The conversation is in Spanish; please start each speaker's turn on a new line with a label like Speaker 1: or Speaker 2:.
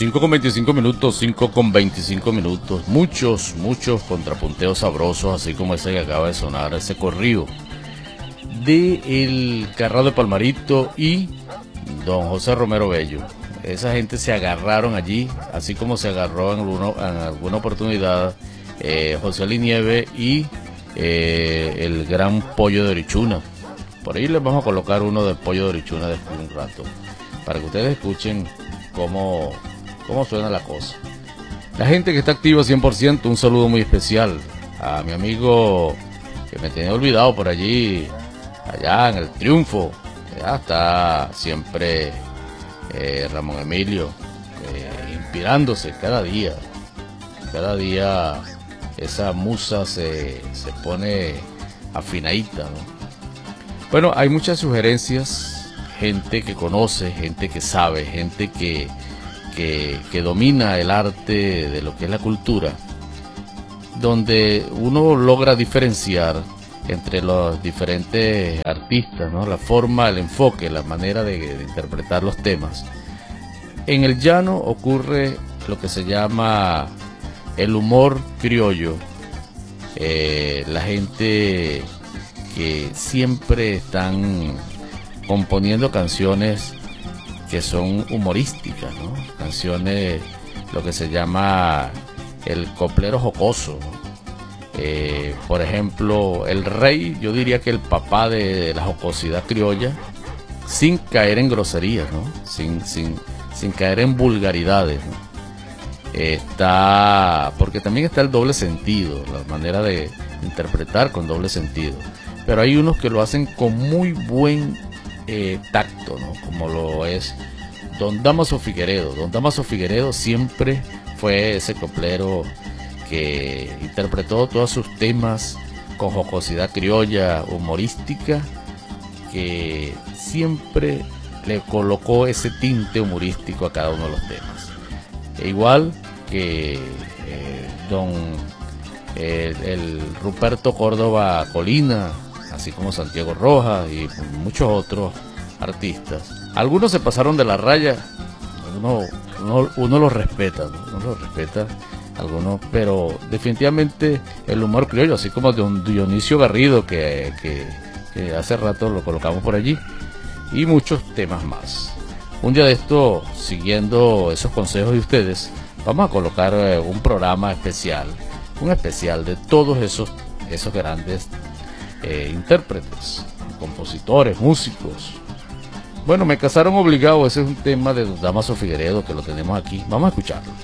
Speaker 1: 5:25, 5:25. Muchos contrapunteos sabrosos, así como ese que acaba de sonar, ese corrido de El Carrado de Palmarito y don José Romero Bello. Esa gente se agarraron allí, así como se agarró en alguna oportunidad José Linieve y el gran Pollo de Orichuna. Por ahí les vamos a colocar uno del Pollo de Orichuna después de un rato, para que ustedes escuchen cómo suena la cosa. La gente que está activa 100%, un saludo muy especial a mi amigo que me tenía olvidado por allí, allá en el Triunfo. Ya está siempre Ramón Emilio, inspirándose cada día esa musa se pone afinadita, ¿no? Bueno, hay muchas sugerencias, gente que conoce, gente que sabe, gente que domina el arte de lo que es la cultura, donde uno logra diferenciar entre los diferentes artistas, ¿no? La forma, el enfoque, la manera de interpretar los temas. En el llano ocurre lo que se llama el humor criollo. La gente que siempre están componiendo canciones que son humorísticas, ¿no? Canciones, lo que se llama el coplero jocoso, ¿no? Por ejemplo, el rey, yo diría que el papá de la jocosidad criolla, sin caer en groserías, ¿no? Sin caer en vulgaridades, ¿no? Porque también está el doble sentido, la manera de interpretar con doble sentido, pero hay unos que lo hacen con muy buen tacto, ¿no? Como lo es don Dámaso Figueredo. Don Dámaso Figueredo siempre fue ese coplero que interpretó todos sus temas con jocosidad criolla, humorística, que siempre le colocó ese tinte humorístico a cada uno de los temas. E igual que el Ruperto Córdoba Colina, así como Santiago Rojas y muchos otros artistas. Algunos se pasaron de la raya, uno los respeta, ¿no? Uno los respeta, algunos, pero definitivamente el humor criollo, así como de un Dionisio Garrido que hace rato lo colocamos por allí, y muchos temas más. Un día de esto, siguiendo esos consejos de ustedes, vamos a colocar un programa especial, un especial de todos esos grandes intérpretes, compositores, músicos. Bueno, me casaron obligado, ese es un tema de Dámaso Figueredo que lo tenemos aquí, vamos a escucharlo.